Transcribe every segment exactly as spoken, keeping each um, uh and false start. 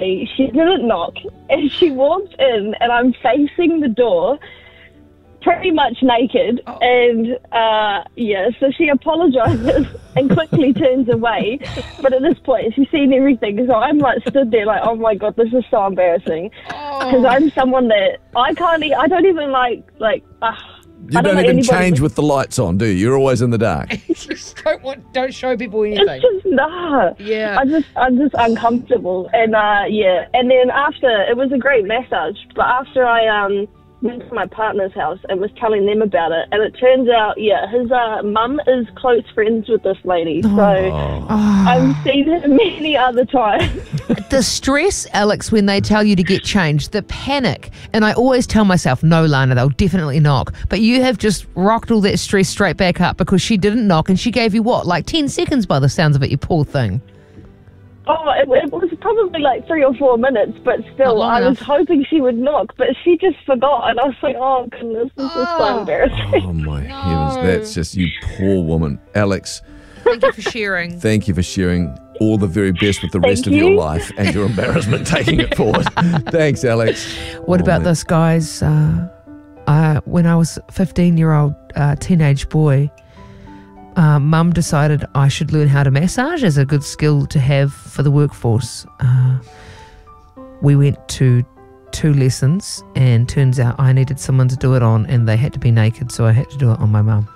apparently she didn't knock, and she walked in, and I'm facing the door, pretty much naked, oh. and uh, yeah, so she apologises and quickly turns away. But at this point, she's seen everything, so I'm like stood there like, oh my god, this is so embarrassing, because Oh. I'm someone that I can't, e- I don't even like like. Uh, You I don't, don't even like change with the lights on, do you? You're always in the dark. You just don't want, don't show people anything. It's just nah. Yeah. I just I'm just uncomfortable, and uh, yeah. And then after, it was a great massage, but after I um went to my partner's house and was telling them about it, and it turns out, yeah, his uh, mum is close friends with this lady, so I've seen her many other times. The stress, Alex, when they tell you to get changed, the panic. And I always tell myself, no, Lana, they'll definitely knock. But you have just rocked all that stress straight back up because she didn't knock, and she gave you what, like ten seconds by the sounds of it, you poor thing. Oh, it, it was probably like three or four minutes, but Not still, long I was enough. hoping she would knock, but she just forgot, and I was like, oh goodness, this is so embarrassing. Oh, my heavens. That's just you poor woman. Alex, Thank you for sharing. thank you for sharing. All the very best with the rest of Thank your you. life and your embarrassment taking it forward. Thanks, Alex. What Oh, about man. this, guys? Uh, uh, when I was a fifteen-year-old uh, teenage boy, uh, Mum decided I should learn how to massage as a good skill to have for the workforce. Uh, we went to two lessons, and turns out I needed someone to do it on, and they had to be naked, so I had to do it on my mum.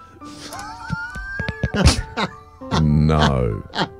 No.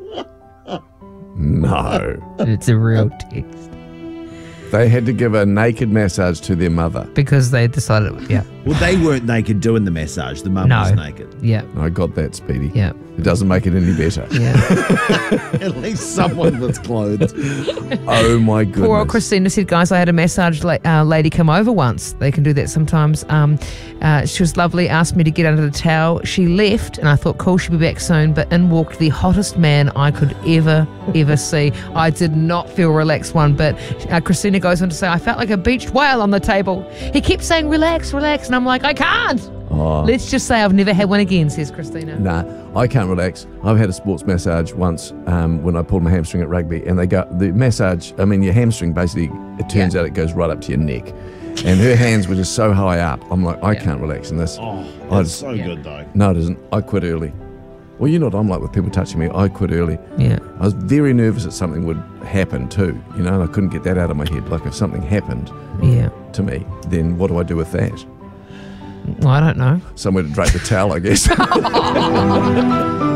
No. It's a real text. They had to give a naked massage to their mother. Because they decided, yeah, Well, they weren't naked doing the massage. The mum No. was naked. yeah, I got that, Speedy. yeah, It doesn't make it any better. yeah. At least someone was clothed. Oh, my goodness. Poor old Christina said, guys, I had a massage la- uh, lady come over once. They can do that sometimes. Um, uh, she was lovely, asked me to get under the towel. She left, and I thought, cool, she'll be back soon. But in walked the hottest man I could ever, ever see. I did not feel relaxed one bit. Uh, Christina goes on to say, I felt like a beached whale on the table. He kept saying, relax, relax. And I'm like, I can't. Oh. Let's just say I've never had one again, says Christina. Nah, I can't relax. I've had a sports massage once um, when I pulled my hamstring at rugby, and they go the massage. I mean, your hamstring basically. It turns Yeah. out it goes right up to your neck, and her hands were just so high up. I'm like, I Yeah. can't relax in this. Oh, I that's just- so Yeah. good, though. No, it isn't. I quit early. Well, you know what I'm like with people touching me. I quit early. Yeah. I was very nervous that something would happen too. You know, and I couldn't get that out of my head. Like if something happened Yeah. to me, then what do I do with that? Well, I don't know. Somewhere to drape the towel, I guess.